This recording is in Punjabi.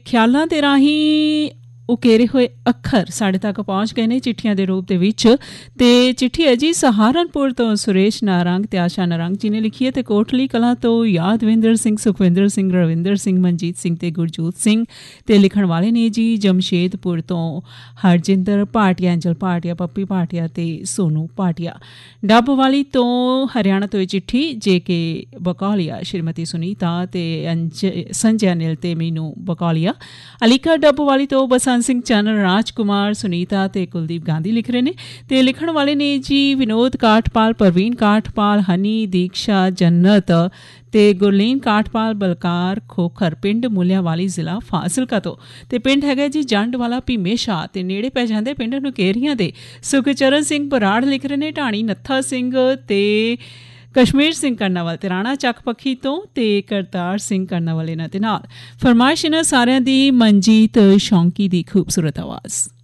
ਖਿਆਲਾਂ ਦੇ ਰਾਹੀਂ ਉਕੇਰੇ ਹੋਏ ਅੱਖਰ ਸਾਡੇ ਤੱਕ ਪਹੁੰਚ ਗਏ ਨੇ ਚਿੱਠੀਆਂ ਦੇ ਰੂਪ ਦੇ ਵਿੱਚ। ਤੇ ਚਿੱਠੀ ਹੈ ਜੀ ਸਹਾਰਨਪੁਰ ਤੋਂ ਸੁਰੇਸ਼ ਨਾਰੰਗ ਤੇ ਆਸ਼ਾ ਨਾਰੰਗ ਜੀ ਨੇ ਲਿਖੀ ਹੈ। ਤੇ ਕੋਟਲੀ ਕਲਾਂ ਤੋਂ ਯਾਦਵਿੰਦਰ ਸਿੰਘ, ਸੁਖਵਿੰਦਰ ਸਿੰਘ, ਰਵਿੰਦਰ ਸਿੰਘ, ਮਨਜੀਤ ਸਿੰਘ ਤੇ ਗੁਰਜੋਤ ਸਿੰਘ। ਤੇ ਲਿਖਣ ਵਾਲੇ ਨੇ ਜੀ ਜਮਸ਼ੇਦਪੁਰ ਤੋਂ ਹਰਜਿੰਦਰ ਭਾਟੀਆ, ਅੰਜਲ ਭਾਟੀਆ, ਪੱਪੀ ਭਾਟੀਆ ਤੇ ਸੋਨੂ ਭਾਟੀਆ। ਡੱਬ ਵਾਲੀ ਤੋਂ ਹਰਿਆਣਾ ਤੋਂ ਇਹ ਚਿੱਠੀ ਜੇ ਕੇ ਬਕੌਲੀਆ, ਸ਼੍ਰੀਮਤੀ ਸੁਨੀਤਾ ਤੇ ਸੰਜੇ ਅਨਿਲ ਤੇ ਮੀਨੂ ਬਕੌਲੀਆ। ਅਲੀਕਾ ਡੱਬ ਵਾਲੀ ਤੋਂ ਬਸੰਤ ਸਿੰਘ ਚੰਨ, ਰਾਜਕੁਮਾਰ, ਸੁਨੀਤਾ ਤੇ ਕੁਲਦੀਪ ਗਾਂਧੀ ਲਿਖ ਰਹੇ ਨੇ। ਤੇ ਲਿਖਣ ਵਾਲੇ ਨੇ ਜੀ ਵਿਨੋਦ ਕਾਠਪਾਲ, ਪ੍ਰਵੀਨ ਕਾਠਪਾਲ, ਹਨੀ, ਦੀਕਸ਼ਾ, ਜੰਨਤ ਤੇ ਗੁਰਲੀਨ ਕਾਠਪਾਲ, ਬਲਕਾਰ ਖੋਖਰ, ਪਿੰਡ ਮੁੱਲਿਆਂਵਾਲੀ, ਜ਼ਿਲ੍ਹਾ ਫਾਜ਼ਿਲਕਾ ਤੋਂ। ਤੇ ਪਿੰਡ ਹੈਗਾ ਜੀ ਜੰਡ ਵਾਲਾ ਭੀਮੇ ਸ਼ਾਹ ਤੇ ਨੇੜੇ ਪੈ ਜਾਂਦੇ ਪਿੰਡ ਨੁਕੇਰੀਆਂ ਦੇ। ਸੁਖਚਰਨ ਸਿੰਘ ਬਰਾੜ ਲਿਖ ਰਹੇ ਨੇ। ਢਾਣੀ ਨੱਥਾ ਸਿੰਘ ਤੇ ਕਸ਼ਮੀਰ ਸਿੰਘ ਕਰਨਾਵਾਲ ਤੇ ਰਾਣਾ ਚੱਕ ਪੱਖੀ ਤੋਂ ਤੇ ਕਰਤਾਰ ਸਿੰਘ ਕਰਨਾਵਾਲ ਇਹਨਾਂ ਦੇ ਨਾਲ। ਫਰਮਾਇਸ਼ ਇਹਨਾਂ ਸਾਰਿਆਂ ਦੀ ਮਨਜੀਤ ਸ਼ੌਂਕੀ ਦੀ ਖੂਬਸੂਰਤ ਆਵਾਜ਼।